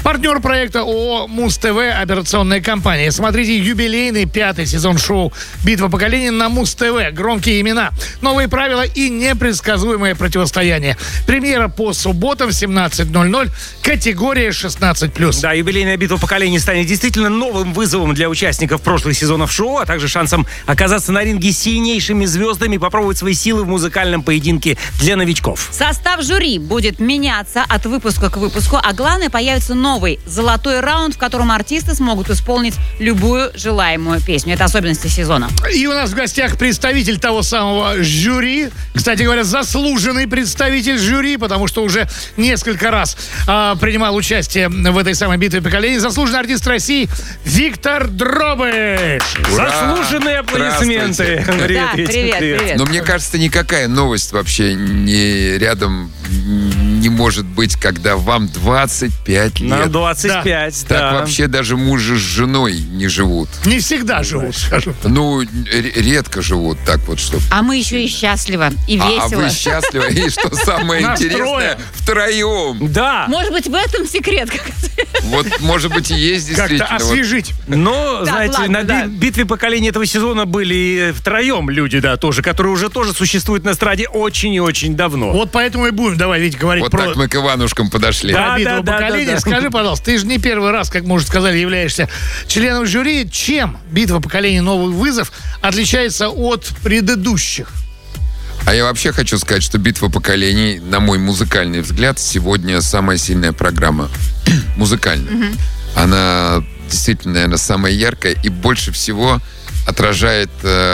Партнер проекта ООО Муз-ТВ, операционная компания. Смотрите юбилейный 5-й сезон шоу «Битва поколений» на Муз-ТВ. Громкие имена, новые правила и непредсказуемое противостояние. Премьера по субботам в 17:00. Категория 16+. Да, юбилейная «Битва поколений» станет действительно новым вызовом для участников прошлых сезонов шоу, а также шансом оказаться на ринге сильнейшими звездами и попробовать свои силы в музыкальном поединке для новичков. Состав жюри будет меняться от выпуска к выпуску, а главное, появится новый золотой раунд, в котором артисты смогут исполнить любую желаемую песню. Это особенности сезона. И у нас в гостях представитель того самого жюри. Кстати говоря, заслуженный представитель жюри, потому что уже несколько раз принимал участие в этой самой «Битве поколений». Заслуженный артист России Виктор Дробыш. Заслуженные аплодисменты. Привет, привет. Но мне кажется, никакая новость вообще не рядом не может быть, когда вам 25 лет. На 25, да. Так вообще даже муж с женой не живут. Не всегда живут, скажем так. Ну, редко живут так вот, чтобы... А мы еще и счастливы, и весело. А вы счастливы, и что самое интересное, втроем. Да. Может быть, в этом секрет? Вот, может быть, и есть действительно. Как-то освежить. Но, знаете, ладно, на битве поколений этого сезона были и втроем люди, да, тоже, которые уже тоже существуют на эстраде очень и очень давно. Вот поэтому и будем, давай, Вить, говорить Вот про... так мы к Иванушкам подошли. Про «Битву поколений». да. Скажи, пожалуйста, ты же не первый раз, как мы уже сказали, являешься членом жюри. Чем «Битва поколений. Новый вызов» отличается от предыдущих? А я вообще хочу сказать, что «Битва поколений», на мой музыкальный взгляд, сегодня самая сильная программа музыкальная. Она действительно, наверное, самая яркая и больше всего отражает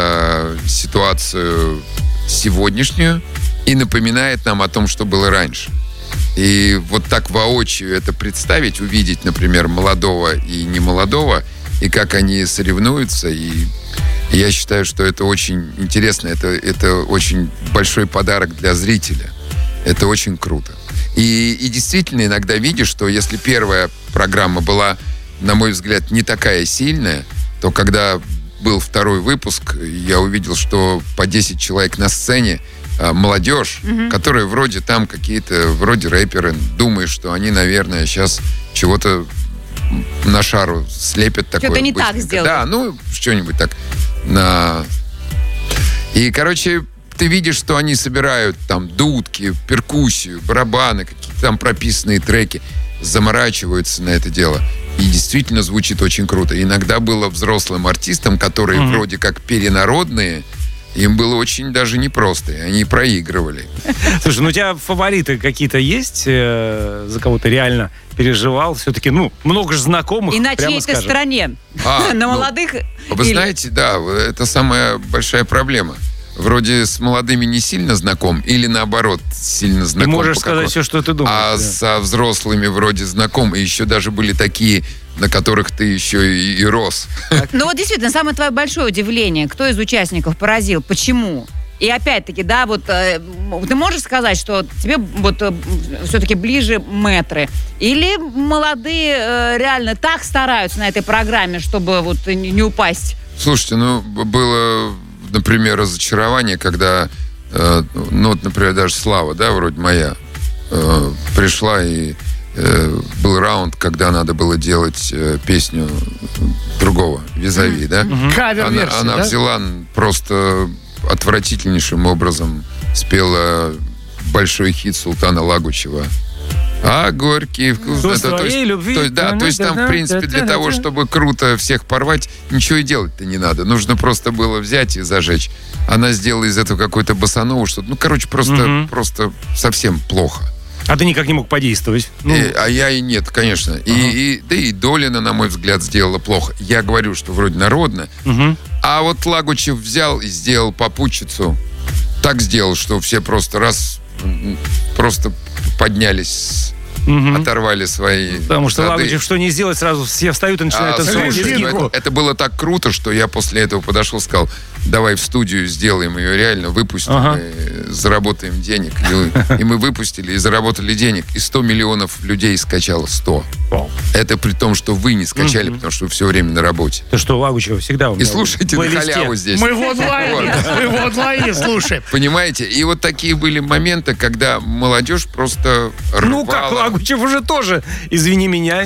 ситуацию сегодняшнюю и напоминает нам о том, что было раньше. И вот так воочию это представить, увидеть, например, молодого и немолодого, и как они соревнуются, и я считаю, что это очень интересно, это очень большой подарок для зрителя. Это очень круто. И действительно иногда видишь, что если первая программа была, на мой взгляд, не такая сильная, то когда был второй выпуск, я увидел, что по 10 человек на сцене, молодежь, которые вроде там какие-то, вроде рэперы, думаешь, что они, наверное, сейчас чего-то на шару слепят такое. Что-то не быстренько. так сделали. Да, ну, что-нибудь так. И, короче, ты видишь, что они собирают там дудки, перкуссию, барабаны, какие-то там прописанные треки, заморачиваются на это дело. И действительно звучит очень круто. Иногда было взрослым артистам, которые вроде как перенародные, им было очень даже непросто, и они проигрывали. Слушай, ну у тебя фавориты какие-то есть, за кого ты реально переживал? Все-таки, много же знакомых, И на прямо чьей-то скажем. стороне. На молодых? Вы знаете, да, это самая большая проблема. Вроде с молодыми не сильно знаком, или наоборот, сильно знаком. Ты можешь сказать все, что ты думаешь. А со взрослыми вроде знаком. И еще даже были такие, на которых ты еще и рос. Ну вот действительно, самое твое большое удивление, кто из участников поразил, почему? И опять-таки, да, вот ты можешь сказать, что тебе вот все-таки ближе мэтры? Или молодые реально так стараются на этой программе, чтобы вот не упасть? Слушайте, было, например, разочарование, когда, например, даже Слава, да, вроде моя, пришла и был раунд, когда надо было делать песню другого, «Визави», да? Кавер-версия, Она да? взяла просто отвратительнейшим образом, спела большой хит Султана Лагучева. А горький вкус. Вкус твоей любви. То есть там, в принципе, для того, чтобы круто всех порвать, ничего и делать-то не надо. Нужно просто было взять и зажечь. Она сделала из этого какой-то босанову, что-то. Просто совсем плохо. А ты никак не мог подействовать? А я и нет, конечно. Да и Долина, на мой взгляд, сделала плохо. Я говорю, что вроде народно. А вот Лагучев взял и сделал попутчицу. Так сделал, что все просто поднялись, оторвали свои Потому что зады. Лагучев что не сделать, сразу все встают и начинают танцевать. Слушай, это было так круто, что я после этого подошел, сказал, давай в студию сделаем ее реально, выпустим, и заработаем денег. И мы выпустили, и заработали денег. И 100 миллионов людей скачало. 100. Это при том, что вы не скачали, потому что вы все время на работе. Ты что, Лагучева всегда у меня И слушайте на халяву здесь. Мы в онлайне слушаем. Понимаете? И вот такие были моменты, когда молодежь просто рвала. Ну как, Лагучев уже тоже, извини меня,